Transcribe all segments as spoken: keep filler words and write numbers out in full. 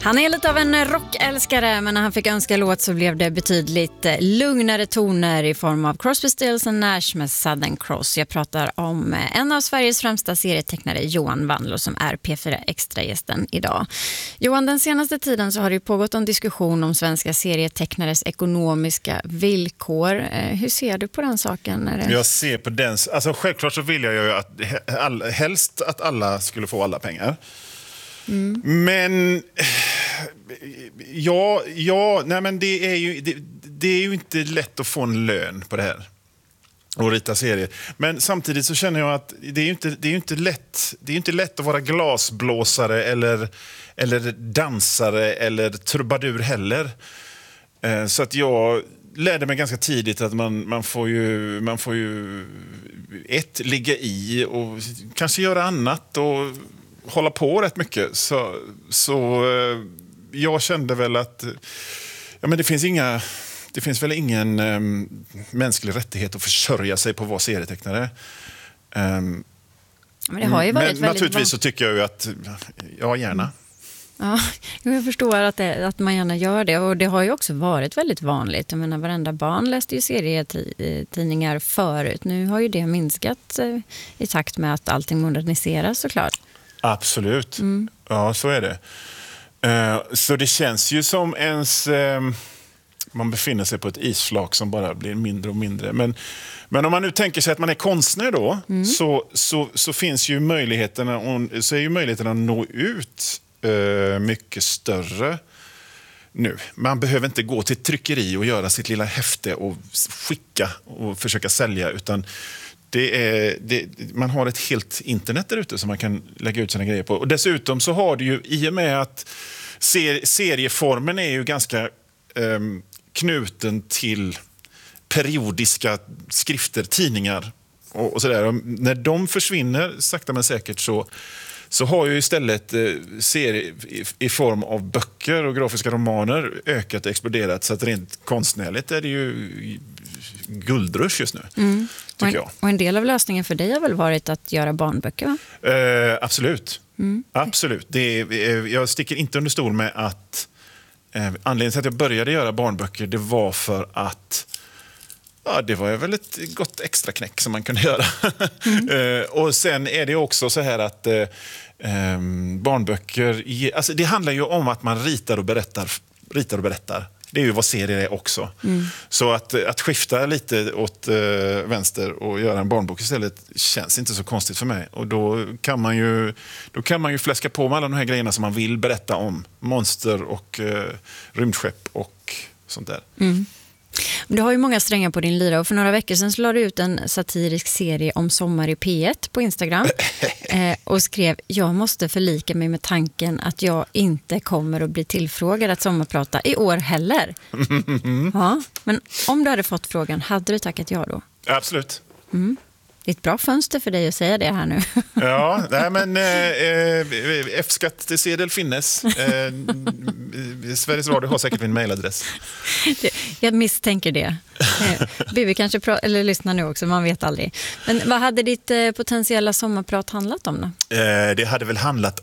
Han är lite av en rockälskare, men när han fick önska låt så blev det betydligt lugnare toner i form av Crosby, Stills and Nash med Southern Cross. Jag pratar om en av Sveriges främsta serietecknare, Johan Wanlo, som är P fyra Extra-gästen idag. Johan, den senaste tiden så har det ju pågått en diskussion om svenska serietecknares ekonomiska villkor. Hur ser du på den saken? Är det... Jag ser på den, alltså självklart så vill jag ju att all, helst att alla skulle få alla pengar. Mm. Men ja, ja, nej men det är ju det, det är ju inte lätt att få en lön på det här och rita serier. Men samtidigt så känner jag att det är ju inte det är ju inte lätt. Det är ju inte lätt att vara glasblåsare eller eller dansare eller trubadur heller. Eh, så att jag lärde mig ganska tidigt att man man får ju man får ju ett ligga i och kanske göra annat och hålla på rätt mycket, så, så eh, jag kände väl att ja, men det finns inga det finns väl ingen eh, mänsklig rättighet att försörja sig på att vara serietecknare. Um, men det har ju varit men väldigt naturligtvis så tycker jag ju att ja, gärna. Ja, jag förstår att, det, att man gärna gör det, och det har ju också varit väldigt vanligt. Jag menar, varenda barn läste ju serietidningar förut. Nu har ju det minskat eh, i takt med att allting moderniseras, såklart. Absolut, mm. ja, så är det. Uh, så det känns ju som ens uh, man befinner sig på ett isflak som bara blir mindre och mindre. Men, men om man nu tänker sig att man är konstnär då, mm. så, så, så finns ju möjligheterna, så är ju möjligheterna att nå ut uh, mycket större nu. Man behöver inte gå till tryckeri och göra sitt lilla häfte och skicka och försöka sälja, utan Det är, det, man har ett helt internet där ute som man kan lägga ut sina grejer på. Och dessutom så har det ju, i och med att ser, serieformen är ju ganska um, knuten till periodiska skrifter, tidningar och, och sådär. Och när de försvinner sakta men säkert så, så har ju istället eh, serier i, i form av böcker och grafiska romaner ökat och exploderat. Så att rent konstnärligt är det ju guldrush just nu. Mm. Och en, och en del av lösningen för dig har väl varit att göra barnböcker, va? Eh, absolut. Mm. Absolut. Det är, eh, jag sticker inte under stol med att eh, anledningen till att jag började göra barnböcker, det var för att ja, det var väl ett gott extra knäck som man kunde göra. Mm. eh, och sen är det också så här att eh, eh, barnböcker, alltså det handlar ju om att man ritar och berättar, ritar och berättar. Det är ju vad serier är också. Mm. Så att, att skifta lite åt eh, vänster och göra en barnbok istället känns inte så konstigt för mig. Och då kan man ju, då kan man ju fläska på med alla de här grejerna som man vill berätta om. Monster och eh, rymdskepp och sånt där. Mm. Du har ju många strängar på din lyra, och för några veckor sedan så la du ut en satirisk serie om sommar i P ett på Instagram eh, och skrev: jag måste förlika mig med tanken att jag inte kommer att bli tillfrågad att sommarprata i år heller. Mm. Ja, men om du hade fått frågan, hade du tackat ja då? Absolut. Mm. Det är ett bra fönster för dig att säga det här nu. Ja, nej, men eh, F-skattsedel finnes. Eh, Sveriges Radio har säkert min mailadress. Jag misstänker det. Eh, Bibi kanske pra- eller lyssnar nu också, man vet aldrig. Men vad hade ditt eh, potentiella sommarprat handlat om då? Eh, det hade väl handlat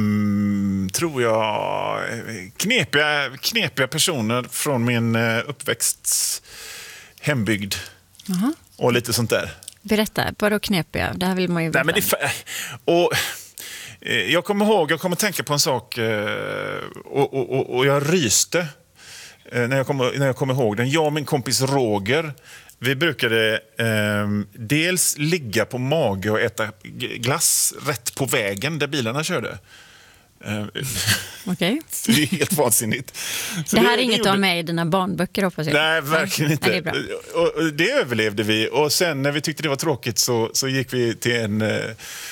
om, tror jag, knepiga, knepiga personer från min eh, uppväxt hembygd. Uh-huh. Och lite sånt där. Berätta, bara knepiga. Det här vill man ju veta. Nej, men det, och, eh, jag kommer ihåg, jag kommer tänka på en sak eh, och, och, och, och jag ryste eh, när, jag kom, när jag kommer ihåg den. Jag och min kompis Roger, vi brukade eh, dels ligga på mage och äta glass rätt på vägen där bilarna körde. Okej. Det är helt vansinnigt. Så det här det, är inget gjorde... av mig i dina barnböcker, hoppas jag. Nej, verkligen inte. Nej, det är bra. Och, och det överlevde vi. Och sen när vi tyckte det var tråkigt så, så gick vi till en... Eh...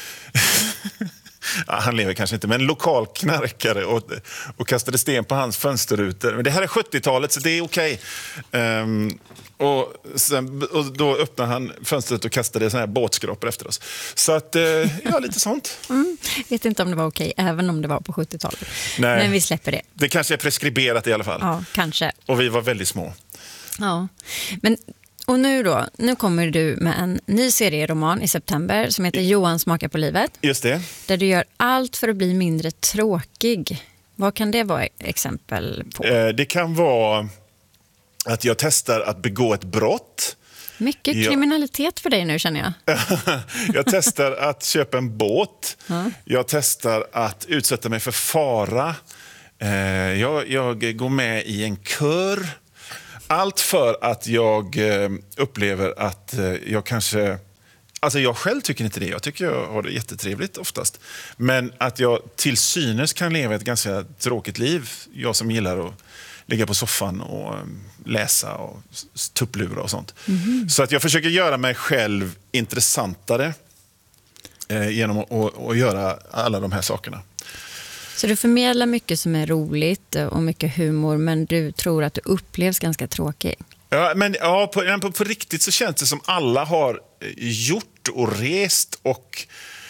ja, han lever kanske inte, men en lokal knarkare och, och kastade sten på hans fönsterrutor. Men det här är sjuttiotalet, så det är okej. Um, och, sen, och då öppnade han fönstret och kastade såna här båtskrapor efter oss. Så att, eh, ja, lite sånt. Mm. Vet inte om det var okej, även om det var på sjuttiotalet. Nej. Men vi släpper det. Det kanske är preskriberat i alla fall. Ja, kanske. Och vi var väldigt små. Ja, men... Och nu då, nu kommer du med en ny serieroman i september som heter Johan smakar på livet. Just det. Där du gör allt för att bli mindre tråkig. Vad kan det vara exempel på? Eh, det kan vara att jag testar att begå ett brott. Mycket jag... kriminalitet för dig nu, känner jag. Jag testar att köpa en båt. Mm. Jag testar att utsätta mig för fara. Eh, jag, jag går med i en kör. Allt för att jag eh, upplever att eh, jag kanske... Alltså jag själv tycker inte det. Jag tycker jag har det jättetrevligt oftast. Men att jag till synes kan leva ett ganska tråkigt liv. Jag som gillar att ligga på soffan och läsa och tupplura och sånt. Mm. Så att jag försöker göra mig själv intressantare eh, genom att, att, att göra alla de här sakerna. Så du förmedlar mycket som är roligt och mycket humor, men du tror att du upplevs ganska tråkig? Ja, men ja, på, på, på riktigt så känns det som alla har gjort och rest och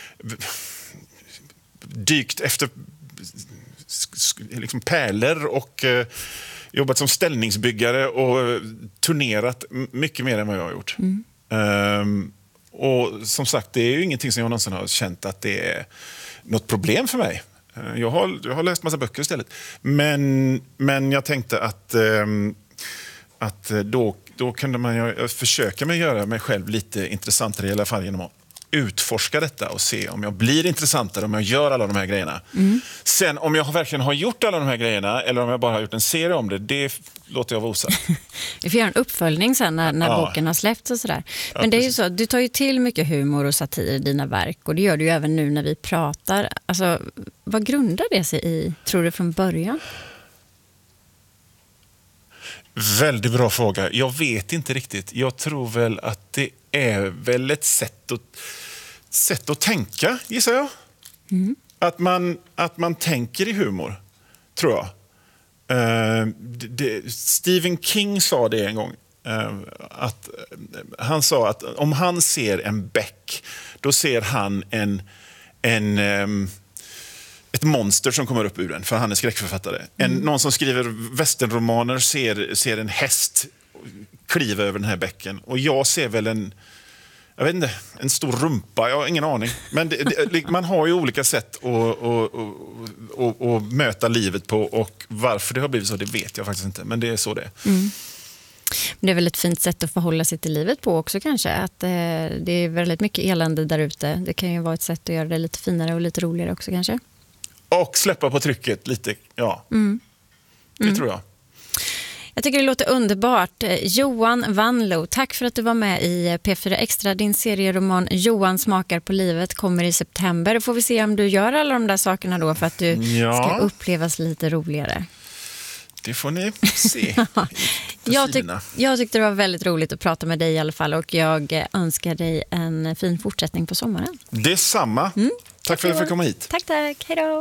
dykt efter liksom pärlor och eh, jobbat som ställningsbyggare och turnerat mycket mer än vad jag har gjort. Mm. Um, och som sagt, det är ju ingenting som jag någonsin har känt att det är något problem för mig. Uh, jag, har, jag har läst massa böcker istället. Men, men jag tänkte att, um, att då, då kunde man ju försöka med göra mig själv lite intressantare i alla fall genom att utforska detta och se om jag blir intressantare om jag gör alla de här grejerna. Mm. Sen om jag verkligen har gjort alla de här grejerna eller om jag bara har gjort en serie om det, det låter jag vara osagt. Vi får göra en uppföljning sen när, när ja. boken har släppts och sådär. Men ja, det är ju så, du tar ju till mycket humor och satir i dina verk och det gör du ju även nu när vi pratar. Alltså, vad grundar det sig i, tror du, från början? Väldigt bra fråga. Jag vet inte riktigt. Jag tror väl att det är väl ett sätt att, sätt att tänka, gissar jag. Mm. Att, man, att man tänker i humor, tror jag. Uh, det, Stephen King sa det en gång. Uh, att, uh, han sa att om han ser en bäck, då ser han en... en um, ett monster som kommer upp ur den, för han är skräckförfattare. En, mm. Någon som skriver westernromaner ser, ser en häst kliva över den här bäcken. Och jag ser väl en, jag vet inte, en stor rumpa, jag har ingen aning. Men det, det, man har ju olika sätt att, att, att, att möta livet på, och varför det har blivit så, det vet jag faktiskt inte. Men det är så det är. Mm. Det är väl ett fint sätt att förhålla sig till livet på också kanske. Att eh, det är väldigt mycket elände där ute. Det kan ju vara ett sätt att göra det lite finare och lite roligare också kanske. Och släppa på trycket lite, ja. Mm. Det mm. tror jag. Jag tycker det låter underbart. Johan Wanlo, tack för att du var med i P fyra Extra. Din serieroman Johan smakar på livet kommer i september. Då får vi se om du gör alla de där sakerna då för att du ja. ska upplevas lite roligare. Det får ni se. jag, tyck, jag tyckte det var väldigt roligt att prata med dig i alla fall, och jag önskar dig en fin fortsättning på sommaren. Detsamma. Mm. Tack, tack för att du fick komma hit. Tack, tack. Hej då.